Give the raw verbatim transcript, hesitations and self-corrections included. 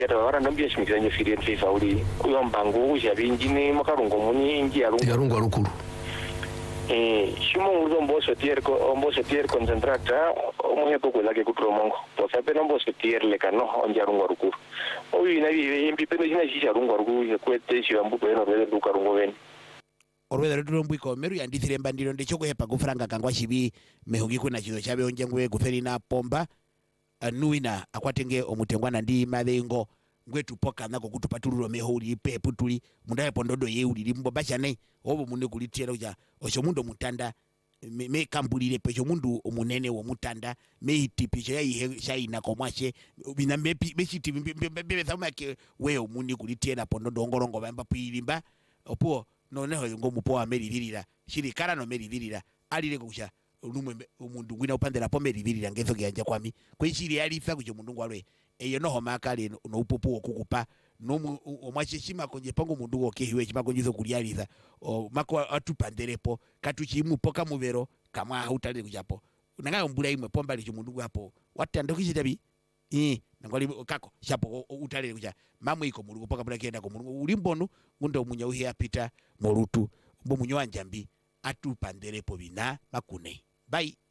Yara wara nambia shimikanye firi en FIFA uli uyo mbangu ushabinjini makarungo muni inji yarungo yarungo rukuru eh shimo uzo mboso tier ko mboso tier concentrata omuhe poko lake kutromongo posa pena mboso tier le kano onjarungo rukuru oyi na bi imbi pena jina shisha rungo rukuru kwete shibambu pena rwele rukarungo wen orwele rutombu iko meru yandithire mbandiro ndechoko hepa gufranga kangwa shibi mehugi kuna chizo chabe onjangwe guferi na pomba anuina akwatenge omutengwana ndi mabengo ngwetu poka nako kutupatuluro meho uli pepu tuli mundaye pondodo ye uli limbo bachane obo munne kulitira uja osho mundo mutanda me, me kambulire pecho mundu omunene wo mutanda me hitipicho ya ihe shaina komwache bina me mechiti bebe thama ke we omuni kulitira pondodo ngorongo bamba pilimba opo no neho ngo mupo amerilirira shirikara no meridirira alire kusha numwe umundu gwina upandela pombe lidirira ngezo gyanja kwami kwishiri yalifa kucho mundu ngwalwe eyo noho makale no upopo okukupa no omwachishima konje pango mundu okehiwe chima konjizo kulyaliza o mako atupandelepo katuchimu poka muvero kama hautale kujapo nanga mbula imwe pomba licho mundu hapo watanda kuchitabi eh nangwali kako shapo utale kuja mamwe iko mulungu poka bula kenda ko mulungu ulimbonu ngundo munya uhe apita morutu mbo munyo wanjambi atupandelepo bina makune bye.